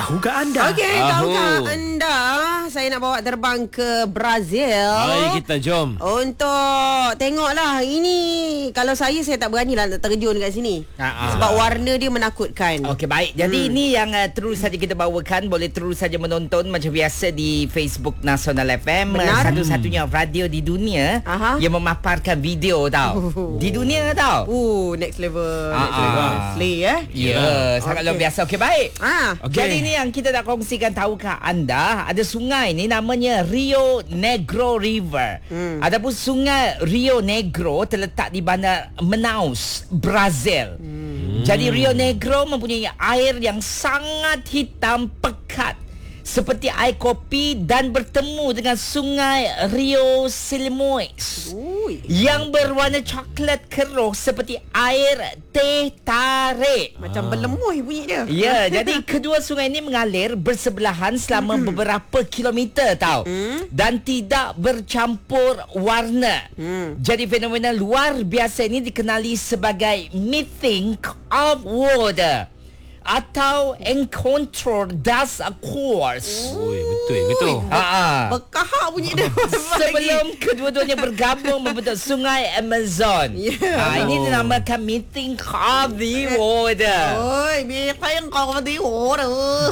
Tahukah anda? Okey, tahukah anda saya nak bawa terbang ke Brazil. Mari kita jom. Untuk tengoklah ini. Kalau saya tak beranilah nak terjun kat sini. Sebab warna dia menakutkan. Okey, baik. Jadi ini yang terus saja kita bawakan. Boleh terus saja menonton macam biasa di Facebook Nasional FM. Benar. Satu-satunya radio di dunia yang memaparkan video tau. Di dunia tau. Next level. Next level. Slay Ya, sangat luar biasa. Okey, baik. Okey. Jadi ni yang kita nak kongsikan, tahukah anda ada sungai ni namanya Rio Negro River. Adapun sungai Rio Negro terletak di bandar Manaus, Brazil. Jadi Rio Negro mempunyai air yang sangat hitam pekat seperti air kopi dan bertemu dengan sungai Rio Solimões yang berwarna coklat keruh seperti air teh tarik. Macam berlemuh bunyi dia. Ya, jadi kedua sungai ini mengalir bersebelahan selama beberapa kilometer tau. Dan tidak bercampur warna. Jadi fenomena luar biasa ini dikenali sebagai meeting of water atau encounter das aquas. Betul. Berkahak bunyi dia. Sebelum kedua-duanya bergabung membentuk sungai Amazon. Ini dinamakan meeting of the water. Oi, meeting of the water.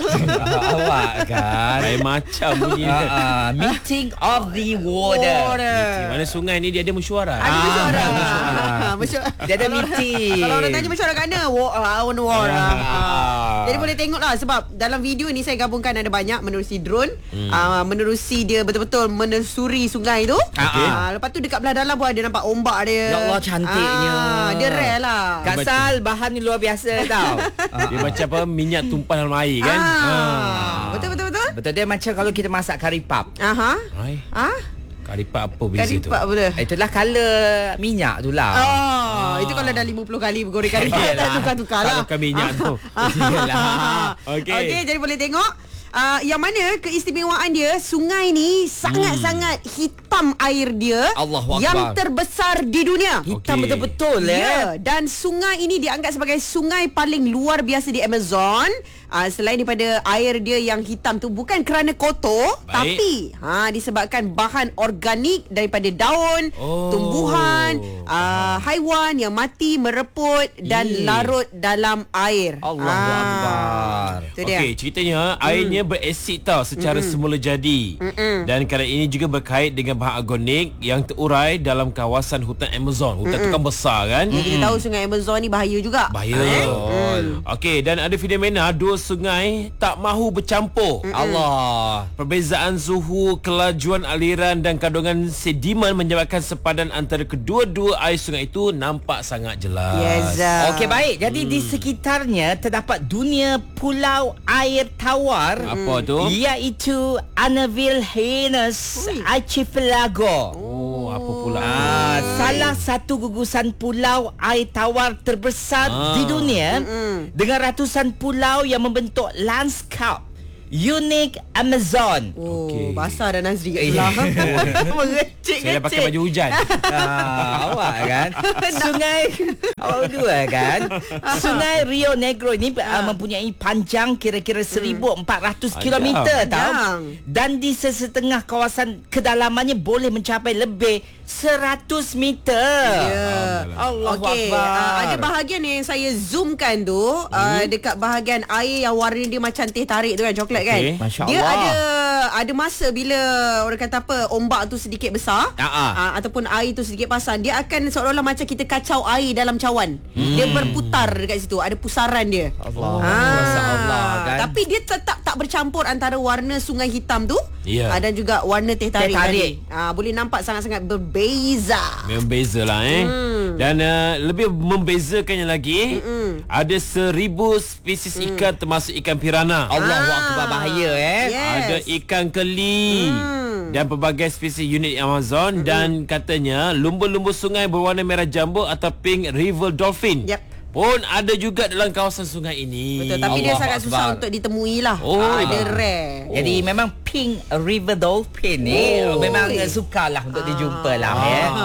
Awak kan Lain macam bunyi dia. meeting of the water. Mana sungai ni dia ada mesyuarat. Ada mesyuarat. Dia ada meeting. Kalau orang tanya mesyuarat kat mana? Water. Jadi boleh tengoklah sebab dalam video ni saya gabungkan ada banyak menerusi drone, menerusi dia betul-betul menelusuri sungai tu. Lepas tu dekat belah dalam pun ada nampak ombak dia. Ya Allah, cantiknya. Dia rare lah. Kak Sal, bahan ni luar biasa tau. Dia macam apa, minyak tumpah dalam air kan. Betul. Betul, dia macam kalau kita masak kari pap. Karipap apa beza tu? Karipap betul. Itulah color minyak tu lah. Itu kalau dah 50 kali bergoreng karipap tak tukar-tukar lah. Kalau minyak tu. Okey, jadi boleh tengok. Yang mana keistimewaan dia, sungai ni sangat-sangat hitam air dia. Allahu Akbar. Yang terbesar di dunia. Hitam betul-betul Dan sungai ini dianggap sebagai sungai paling luar biasa di Amazon. Selain daripada air dia yang hitam tu bukan kerana kotor, tapi disebabkan bahan organik daripada daun, tumbuhan, haiwan yang mati mereput dan larut dalam air. Allahu Akbar. Okey, ceritanya airnya berasid tau secara semula jadi. Dan kali ini juga berkait dengan bahan organik yang terurai dalam kawasan hutan Amazon. Hutan tu kan besar kan. Kita tahu sungai Amazon ni bahaya juga. Bahaya. Okey, dan ada fenomena dua sungai tak mahu bercampur. Allah. Perbezaan suhu, kelajuan aliran dan kandungan sedimen menyebabkan sepadan antara kedua-dua air sungai itu nampak sangat jelas. Yes. Okey, baik. Jadi di sekitarnya terdapat dunia pulau air tawar. Apa tu? Iaitu Anavilhanes Archipelago. Apa pula? Salah satu gugusan pulau air tawar terbesar di dunia dengan ratusan pulau yang membentuk lanskap unik Amazon. Basah dah Nazri kat sebelah. Mengecek-ngecek. Saya dah pakai baju hujan. Awak kan sungai awak dua kan sungai Rio Negro ini mempunyai panjang kira-kira 1400 km tau. Dan di sesetengah kawasan kedalamannya boleh mencapai lebih 100 meter. Allahu Akbar. Ada bahagian yang saya zoomkan tu, dekat bahagian air yang warna dia macam teh tarik tu kan, coklat kan. Masya Dia Allah. ada masa bila orang kata apa, ombak tu sedikit besar, ataupun air tu sedikit pasang, dia akan seolah-olah macam kita kacau air dalam cawan. Dia berputar dekat situ, ada pusaran dia. Allah. Allah kan. Tapi dia tetap tak bercampur antara warna sungai hitam tu dan juga warna teh tarik. Boleh nampak sangat-sangat berbeza. Memang beza lah Dan lebih membezakannya lagi, ada 1000 spesies ikan termasuk ikan piranha. Allahu Akbar, bahaya Ada ikan keli dan pelbagai spesies unik Amazon. Dan katanya lumba-lumba sungai berwarna merah jambu atau pink river dolphin pun ada juga dalam kawasan sungai ini. Betul, tapi dia sangat susah untuk ditemui lah. Dia rare. Jadi memang pink river dolphin ni memang sukalah untuk dijumpa lah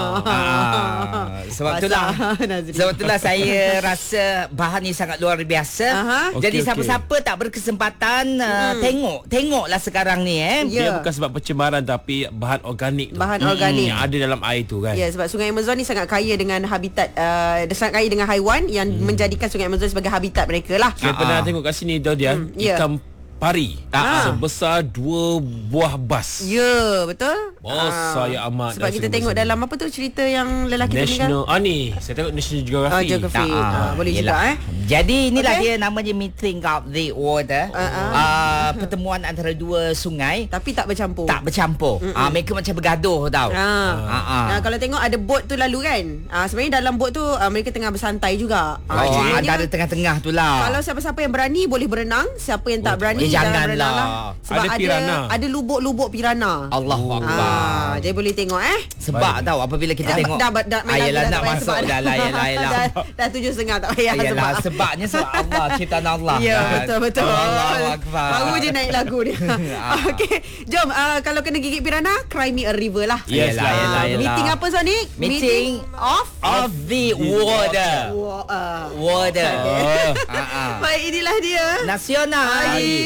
sebab itulah saya rasa bahan ni sangat luar biasa. Jadi siapa-siapa tak berkesempatan tengoklah sekarang ni Dia bukan sebab pencemaran tapi bahan organik tu. Bahan organik yang ada dalam air tu kan. Ya, sebab Sungai Amazon ni sangat kaya dengan habitat sangat kaya dengan haiwan yang menjadikan Sungai Amazon sebagai habitat mereka lah. Saya pernah tengok kat sini Dodian, ikan pari sebesar 2 buah bas. Ya, betul. Besar ya amat. Sebab kita tengok dalam apa tu cerita yang lelaki National, tu meninggal. ni saya tengok National Geographic. Geography. Boleh yelah. juga Jadi inilah dia namanya meeting of the water. Pertemuan antara dua sungai tapi tak bercampur. Tak bercampur. Mereka macam bergaduh tau. Kalau tengok ada bot tu lalu kan. Sebenarnya dalam bot tu mereka tengah bersantai juga. Antara tengah-tengah tu lah. Kalau siapa-siapa yang berani boleh berenang, siapa yang tak berani jangan berenang lah. Sebab ada lubuk-lubuk pirana. Allahu Akbar. Jadi boleh tengok sebab tahu apabila kita tengok dah main ayolah lagu, nak masuk dah lah dah 7.30 tak payah sebabnya sebab Allah ciptaan Allah ya kan? betul Allahu Akbar. Baru je naik lagu dia. Okey, jom kalau kena gigit pirana, cry me a river lah. Yelah. Meeting apa Sonic? Meeting of the water. Baik, inilah dia Nasional.